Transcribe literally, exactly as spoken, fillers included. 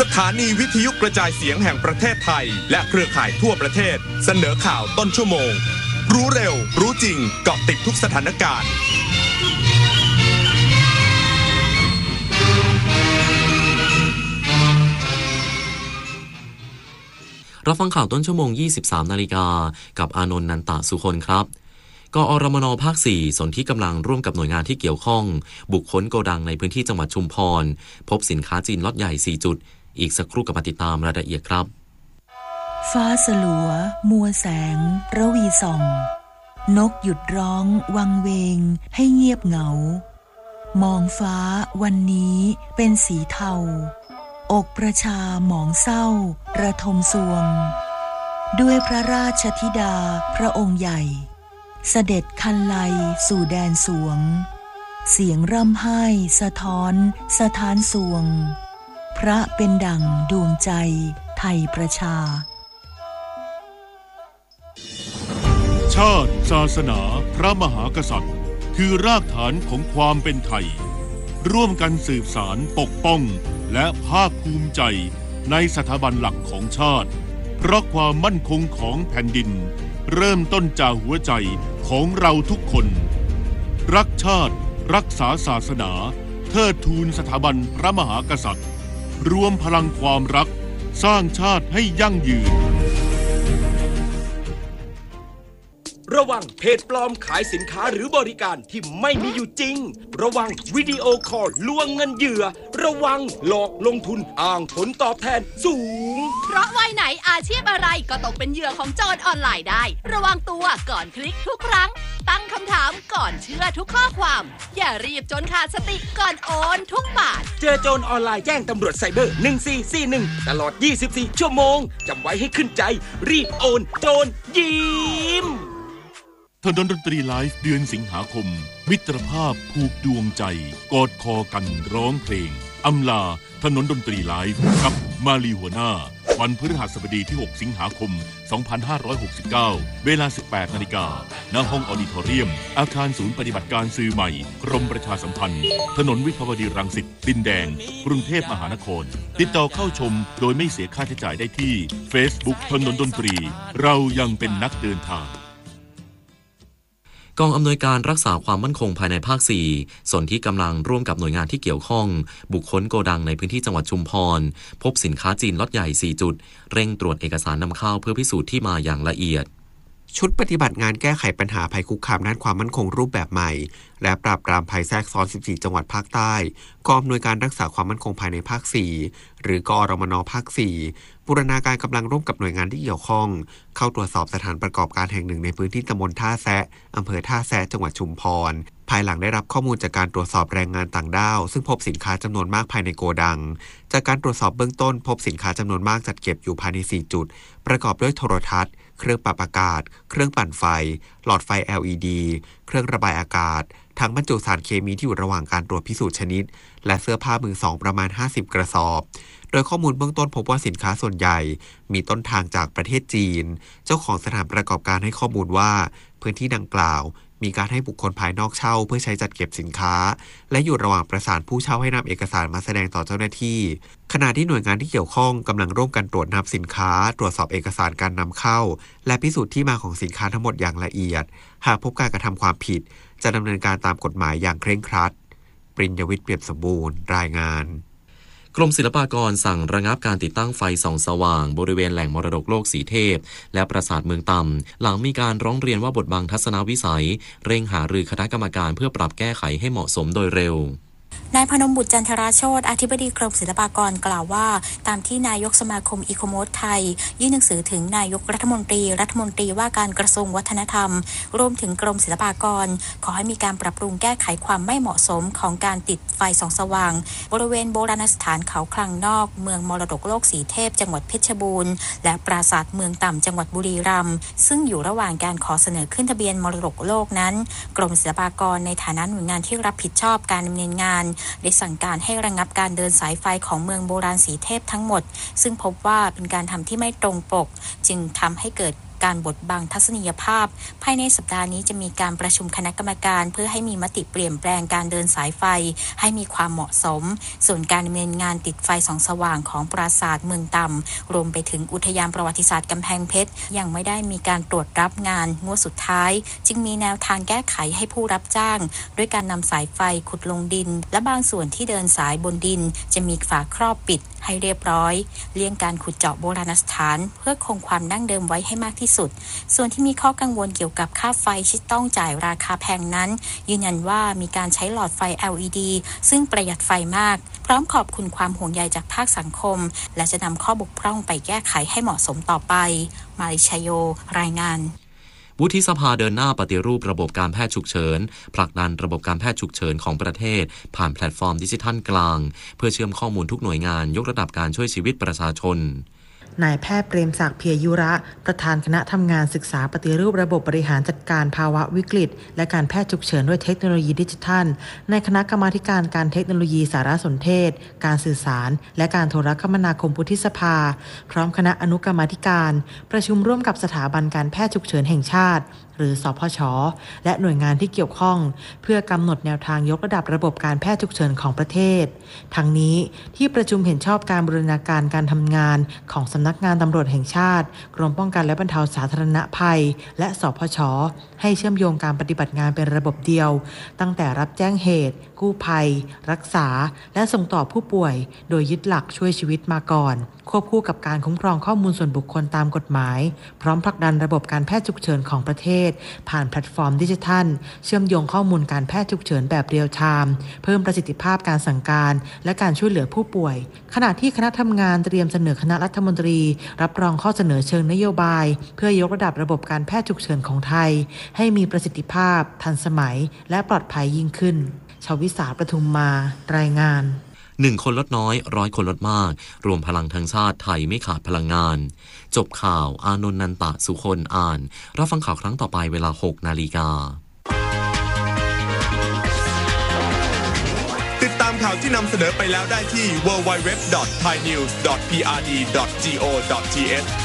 ถานีวิทยุกระจายเสียงแห่งประเทศไทยและเครือข่ายทั่วประเทศเสนอข่าวต้นชั่วโมงรู้เร็วรู้จริงเกาะติดทุกสถานการณ์รับฟังข่าวต้นชั่วโมง ยี่สิบสาม นาฬิกากับอานนท์ นันตะสุคนครับกอรมน.ภาค สี่ สนที่กำลังร่วมกับหน่วยงานที่เกี่ยวข้องบุคคลโกดังในพื้นที่จังหวัดชุมพรพบสินค้าจีนล็อตใหญ่ สี่ จุดอีกสักครู่กับมาติดตามรายละเอียดครับฟ้าสลัวมัวแสงระวีส่องนกหยุดร้องวังเวงให้เงียบเหงามองฟ้าวันนี้เป็นสีเทาอกประชาหมองเศร้าระทมสวงด้วยพระราชธิดาพระองค์ใหญ่เสด็จคันไลสู่แดนสวงเสียงร่ำไห้สะท้อนสถานสวงพระเป็นดั่งดวงใจไทยประชาชาติศาสนาพระมหากษัตริย์คือรากฐานของความเป็นไทยร่วมกันสืบสานปกป้องและภาคภูมิใจในสถาบันหลักของชาติเพราะความมั่นคงของแผ่นดินเริ่มต้นจากหัวใจของเราทุกคนรักชาติรักษาศาสนาเทิดทูนสถาบันพระมหากษัตริย์รวมพลังความรักสร้างชาติให้ยั่งยืนระวังเพจปลอมขายสินค้าหรือบริการที่ไม่มีอยู่จริงระวังวิดีโอคอลลวงเงินเหยื่อระวังหลอกลงทุนอ้างผลตอบแทนสูงเพราะวัยไหนอาชีพอะไรก็ตกเป็นเหยื่อของโจรออนไลน์ได้ระวังตัวก่อนคลิกทุกครั้งตั้งคำถามก่อนเชื่อทุกข้อความอย่ารีบจนขาดสติก่อนโอนทุกบาทเจอโจรออนไลน์แจ้งตำรวจไซเบอร์หนึ่งสี่สี่หนึ่งตลอดยี่สิบสี่ชั่วโมงจำไว้ให้ขึ้นใจรีบโอนโจรยิ้มถนนดนตรีไลฟ์เดือนสิงหาคมมิตรภาพผูกดวงใจกอดคอกันร้องเพลงอำลาถนนดนตรีไลฟ์กับมาลีหัวหน้าวันพฤหัสบดีที่หกสิงหาคมสองพันห้าร้อยหกสิบเก้าเวลา สิบแปดนาฬิกา ณ ห้องออดิทอเรียมอาคารศูนย์ปฏิบัติการสื่อใหม่กรมประชาสัมพันธ์ถนนวิภาวดีรังสิตดินแดงกรุงเทพมหานครติดต่อเข้าชมโดยไม่เสียค่าใช้จ่ายได้ที่ Facebook ถนนดนตรีเรายังเป็นนักเดินทางกองอำนวยการรักษาความมั่นคงภายในภาค สี่ ส่วนที่กำลังร่วมกับหน่วยงานที่เกี่ยวข้องบุคคลโกดังในพื้นที่จังหวัดชุมพรพบสินค้าจีนล็อตใหญ่ สี่ จุดเร่งตรวจเอกสารนำเข้าเพื่อพิสูจน์ที่มาอย่างละเอียดชุดปฏิบัติงานแก้ไขปัญหาภัยคุกคามด้านความมั่นคงรูปแบบใหม่และปราบปรามภัยแทรกซ้อนสิบสี่จังหวัดภาคใต้กองอำนวยการรักษาความมั่นคงภายในภาค สี่ หรือกอรมน.ภาค สี่บูรณาการกำลังร่วมกับหน่วยงานที่เกี่ยวข้องเข้าตรวจสอบสถานประกอบการแห่งหนึ่งในพื้นที่ตำบลท่าแซะอำเภอท่าแซะจังหวัดชุมพรภายหลังได้รับข้อมูลจากการตรวจสอบแรงงานต่างด้าวซึ่งพบสินค้าจำนวนมากภายในโกดังจากการตรวจสอบเบื้องต้นพบสินค้าจำนวนมากจัดเก็บอยู่ภายในสี่จุดประกอบด้วยโทรทัศน์เครื่องปรับอากาศเครื่องปั่นไฟหลอดไฟ แอล อี ดี เครื่องระบายอากาศทั้งบรรจุสารเคมีที่อยู่ระหว่างการตรวจพิสูจน์ชนิดและเสื้อผ้ามือสองประมาณห้าสิบกระสอบโดยข้อมูลเบื้องต้นพบว่าสินค้าส่วนใหญ่มีต้นทางจากประเทศจีนเจ้าของสถานประกอบการให้ข้อมูลว่าพื้นที่ดังกล่าวมีการให้บุคคลภายนอกเช่าเพื่อใช้จัดเก็บสินค้าและอยู่ระหว่างประสานผู้เช่าให้นำเอกสารมาแสดงต่อเจ้าหน้าที่ขณะที่หน่วยงานที่เกี่ยวข้องกำลังร่วมกันตรวจนับสินค้าตรวจสอบเอกสารการนำเข้าและพิสูจน์ที่มาของสินค้าทั้งหมดอย่างละเอียดหากพบการกระทำความผิดจะดำเนินการตามกฎหมายอย่างเคร่งครัดปริญญวิทย์เปี่ยมสมบูรณ์รายงานกรมศิลปากรสั่งระงับการติดตั้งไฟส่องสว่างบริเวณแหล่งมรดกโลกสีเทพและปราสาทเมืองต่ำหลังมีการร้องเรียนว่าบทบังทัศนวิสัยเร่งหารือคณะกรรมการเพื่อปรับแก้ไขให้เหมาะสมโดยเร็วนายพนมบุตรจันทราโชติอธิบดีกรมศิลปากรกล่าวว่าตามที่นายกสมาคมอีโคโมดไทยยื่นหนังสือถึงนายกรัฐมนตรีรัฐมนตรีว่าการกระทรวงวัฒนธรรมรวมถึงกรมศิลปากรขอให้มีการปรับปรุงแก้ไขความไม่เหมาะสมของการติดไฟส่องสว่างบริเวณโบราณสถานเขาคลังนอกเมืองมรดกโลกสีเทพจังหวัดเพชรบูรณ์และปราสาทเมืองต่ำจังหวัดบุรีรัมย์ซึ่งอยู่ระหว่างการขอเสนอขึ้นทะเบียนมรดกโลกนั้นกรมศิลปากรในฐานะหน่วยงานที่รับผิดชอบการดำเนินงานได้สั่งการให้ระงับการเดินสายไฟของเมืองโบราณสีเทพทั้งหมดซึ่งพบว่าเป็นการทำที่ไม่ตรงปกจึงทำให้เกิดการบดบังทัศนียภาพภายในสัปดาห์นี้จะมีการประชุมคณะกรรมการเพื่อให้มีมติเปลี่ยนแปลงการเดินสายไฟให้มีความเหมาะสมส่วนการดำเนินงานติดไฟส่องสว่างของปราสาทเมืองต่ำรวมไปถึงอุทยานประวัติศาสตร์กำแพงเพชรยังไม่ได้มีการตรวจรับงานงวดสุดท้ายจึงมีแนวทางแก้ไขให้ผู้รับจ้างด้วยการนำสายไฟขุดลงดินและบางส่วนที่เดินสายบนดินจะมีฝาครอบปิดให้เรียบร้อยเลี่ยงการขุดเจาะโบราณสถานเพื่อคงความดั้งเดิมไว้ให้มากที่สุดส่วนที่มีข้อกังวลเกี่ยวกับค่าไฟที่ต้องจ่ายราคาแพงนั้นยืนยันว่ามีการใช้หลอดไฟ แอล อี ดี ซึ่งประหยัดไฟมากพร้อมขอบคุณความห่วงใยจากภาคสังคมและจะนำข้อบกพร่องไปแก้ไขให้เหมาะสมต่อไปมาริชโยรายงานวุฒิสภาเดินหน้าปฏิรูประบบการแพทย์ฉุกเฉินผลักดันระบบการแพทย์ฉุกเฉินของประเทศผ่านแพลตฟอร์มดิจิทัลกลางเพื่อเชื่อมข้อมูลทุกหน่วยงานยกระดับการช่วยชีวิตประชาชนนายแพทย์เปรมศักดิ์เพียยุระประธานคณะทำงานศึกษาปฏิรูประบบบริหารจัดการภาวะวิกฤตและการแพทย์ฉุกเฉินด้วยเทคโนโลยีดิจิทัลในคณะกรรมาธิการการเทคโนโลยีสารสนเทศการสื่อสารและการโทรคมนาคมวุฒิสภาพร้อมคณะอนุกรรมาธิการประชุมร่วมกับสถาบันการแพทย์ฉุกเฉินแห่งชาติหรือสพช.และหน่วยงานที่เกี่ยวข้องเพื่อกำหนดแนวทางยกระดับระบบการแพทย์ฉุกเฉินของประเทศทั้งนี้ที่ประชุมเห็นชอบการบูรณาการการทำงานของสำนักงานตำรวจแห่งชาติกรมป้องกันและบรรเทาสาธารณภัยและสพช.ให้เชื่อมโยงการปฏิบัติงานเป็นระบบเดียวตั้งแต่รับแจ้งเหตุกู้ภัยรักษาและส่งต่อผู้ป่วยโดยยึดหลักช่วยชีวิตมาก่อนควบคู่กับการคุ้มครองข้อมูลส่วนบุคคลตามกฎหมายพร้อมผลักดันระบบการแพทย์ฉุกเฉินของประเทศผ่านแพลตฟอร์มดิจิทัลเชื่อมโยงข้อมูลการแพทย์ฉุกเฉินแบบเรียลไทม์เพิ่มประสิทธิภาพการสั่งการและการช่วยเหลือผู้ป่วยขณะที่คณะทำงานเตรียมเสนอคณะรัฐมนตรีรับรองข้อเสนอเชิงนโยบายเพื่อยกระดับระบบการแพทย์ฉุกเฉินของไทยให้มีประสิทธิภาพทันสมัยและปลอดภัยยิ่งขึ้นชวิสาประทุมมารายงานหนึ่งคนลดน้อยร้อยคนลดมากรวมพลังทางชาติไทยไม่ขาดพลังงานจบข่าวอานนท์นันตะสุคนอ่านรับฟังข่าวครั้งต่อไปเวลา หกนาฬิกาติดตามข่าวที่นำเสนอไปแล้วได้ที่ ดับเบิลยู ดับเบิลยู ดับเบิลยู ดอท ไทยนิวส์ ดอท พี อาร์ ดี ดอท จี โอ ดอท ที เอช